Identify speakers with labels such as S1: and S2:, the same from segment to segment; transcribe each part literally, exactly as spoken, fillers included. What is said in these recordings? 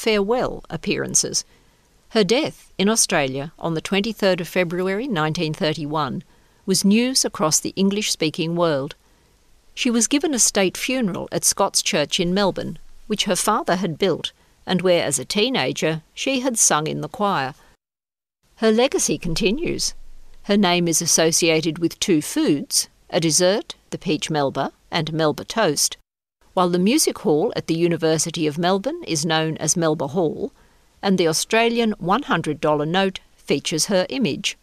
S1: farewell appearances. Her death in Australia on the twenty-third of February nineteen thirty-one was news across the English-speaking world. She was given a state funeral at Scots Church in Melbourne, which her father had built, and where as a teenager she had sung in the choir. Her legacy continues. Her name is associated with two foods, a dessert, the peach melba, and Melba toast, while the music hall at the University of Melbourne is known as Melba Hall, and the Australian one hundred dollar note features her image.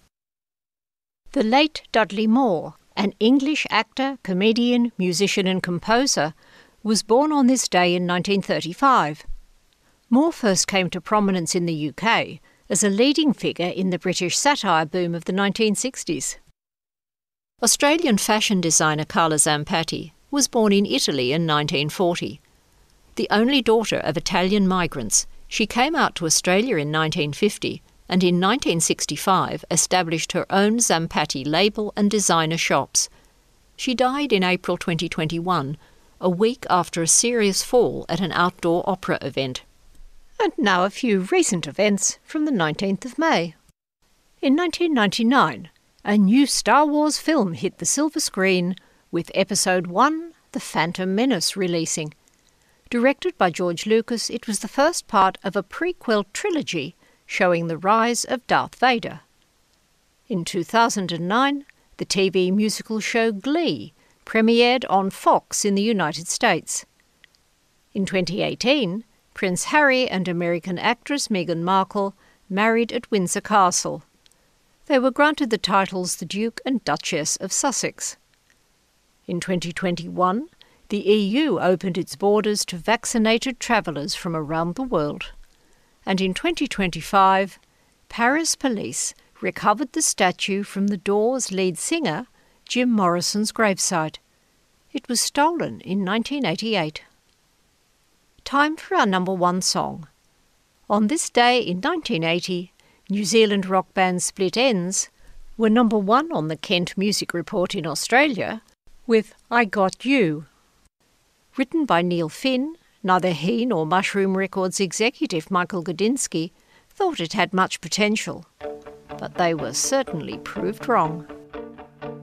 S1: The late Dudley Moore, an English actor, comedian, musician and composer, was born on this day in nineteen thirty-five. Moore first came to prominence in the U K as a leading figure in the British satire boom of the nineteen sixties. Australian fashion designer Carla Zampatti was born in Italy in nineteen forty. The only daughter of Italian migrants, she came out to Australia in nineteen fifty and in nineteen sixty-five established her own Zampatti label and designer shops. She died in April twenty twenty-one, a week after a serious fall at an outdoor opera event. And now a few recent events from the nineteenth of May. In nineteen ninety-nine, a new Star Wars film hit the silver screen, with Episode one, The Phantom Menace, releasing. Directed by George Lucas, it was the first part of a prequel trilogy showing the rise of Darth Vader. In two thousand nine, the T V musical show Glee premiered on Fox in the United States. In twenty eighteen, Prince Harry and American actress Meghan Markle married at Windsor Castle. They were granted the titles the Duke and Duchess of Sussex. In twenty twenty-one, the E U opened its borders to vaccinated travellers from around the world. And in twenty twenty-five, Paris police recovered the statue from the Doors lead singer Jim Morrison's gravesite. It was stolen in nineteen eighty-eight. Time for our number one song. On this day in nineteen eighty, New Zealand rock band Split Enz were number one on the Kent Music Report in Australia with I Got You. Written by Neil Finn, neither he nor Mushroom Records executive Michael Gudinski thought it had much potential, but they were certainly proved wrong.